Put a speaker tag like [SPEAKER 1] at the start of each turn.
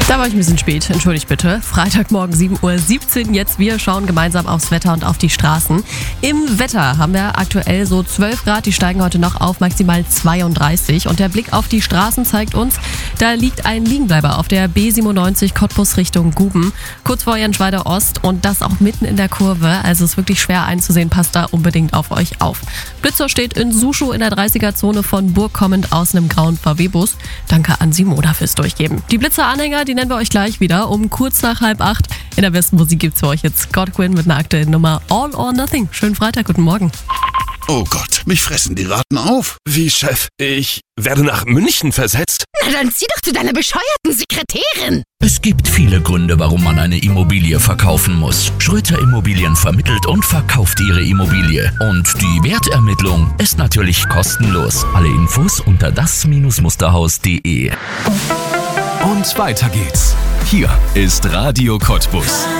[SPEAKER 1] Da war ich ein bisschen spät, entschuldigt bitte. Freitagmorgen 7:17 Uhr jetzt. Wir schauen gemeinsam aufs Wetter und auf die Straßen. Im Wetter haben wir aktuell so 12 Grad, die steigen heute noch auf maximal 32. Und der Blick auf die Straßen zeigt uns, da liegt ein Liegenbleiber auf der B97 Cottbus Richtung Guben, kurz vor Jenschweider Ost und das auch mitten in der Kurve. Also ist wirklich schwer einzusehen, passt da unbedingt auf euch auf. Blitzer steht in Suschow in der 30er-Zone von Burg kommend aus einem grauen VW-Bus. Danke an Simona fürs Durchgeben. Die Blitzer-Anhänger, die nennen wir euch gleich wieder um kurz nach 7:30. In der besten Musik gibt's für euch jetzt Scott Quinn mit einer aktuellen Nummer All or Nothing. Schönen Freitag, guten Morgen.
[SPEAKER 2] Oh Gott, mich fressen die Ratten auf.
[SPEAKER 3] Wie, Chef? Ich werde nach München versetzt?
[SPEAKER 4] Na dann zieh doch zu deiner bescheuerten Sekretärin.
[SPEAKER 5] Es gibt viele Gründe, warum man eine Immobilie verkaufen muss. Schröter Immobilien vermittelt und verkauft ihre Immobilie. Und die Wertermittlung ist natürlich kostenlos. Alle Infos unter das-musterhaus.de.
[SPEAKER 6] Und weiter geht's. Hier ist Radio Cottbus.